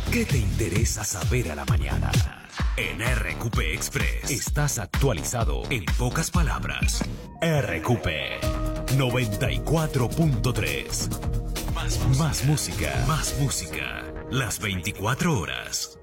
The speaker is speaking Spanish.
¿Qué te interesa saber a la mañana? En RQP Express estás actualizado en pocas palabras. RQP 94.3. Más música. Las 24 horas.